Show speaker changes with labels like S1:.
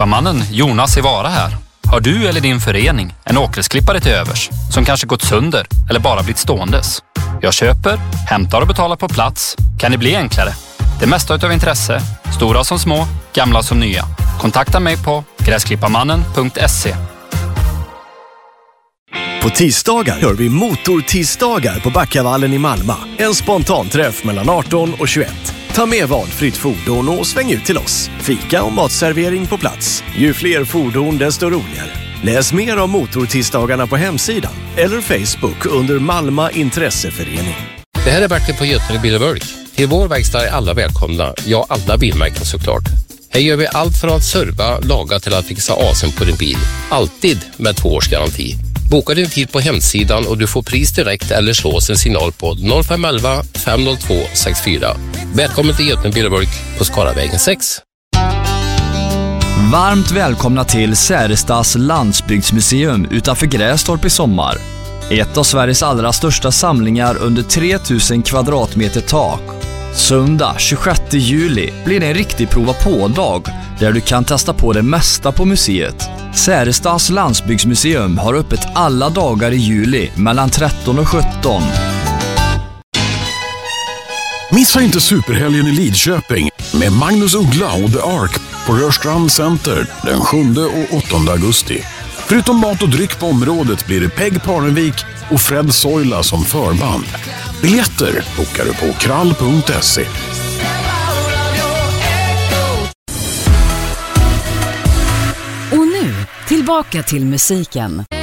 S1: Gräsklipparmannen Jonas i Vara här. Har du eller din förening en åkgräsklippare till övers som kanske gått sönder eller bara blivit ståendes? Jag köper, hämtar och betalar på plats. Kan det bli enklare? Det mesta utav intresse, stora som små, gamla som nya. Kontakta mig på gräsklipparmannen.se.
S2: På tisdagar gör vi motortisdagar på Backavallen i Malmö. En spontanträff mellan 18 och 21. Ta med valfritt fordon och sväng ut till oss. Fika och matservering på plats. Ju fler fordon desto roligare. Läs mer om motortisdagarna på hemsidan eller Facebook under Malmö Intresseförening.
S3: Det här är Bertil på Götene Bil & Bulk. Till vår verkstad är alla välkomna. Ja, alla bilmärken såklart. Här gör vi allt från att serva, laga till att fixa asen på din bil. Alltid med 2 års garanti. Boka din tid på hemsidan och du får pris direkt eller slå oss en signal på 0511 502 64. Välkommen till Götene Bil & Bulk på Skaravägen 6.
S4: Varmt välkomna till Särestas landsbygdsmuseum utanför Grästorp i sommar. Ett av Sveriges allra största samlingar under 3000 kvadratmeter tak. Söndag 26 juli blir det en riktig prova på-dag där du kan testa på det mesta på museet. Särestas landsbygdsmuseum har öppet alla dagar i juli mellan 13 och 17.
S5: Missa inte superhelgen i Lidköping med Magnus Uggla och The Ark på Rörstrand Center den 7 och 8 augusti. Förutom mat och dryck på området blir det Peg Parnevik och Fred Soila som förband. Biljetter bokar du på krall.se.
S6: Och nu, tillbaka till musiken.